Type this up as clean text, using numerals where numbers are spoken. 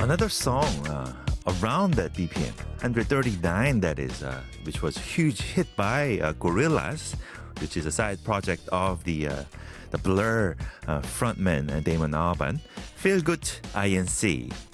Another song around that BPM, 139 that is, which was a huge hit by Gorillaz, which is a side project of the Blur frontman Damon Albarn. Feel Good INC.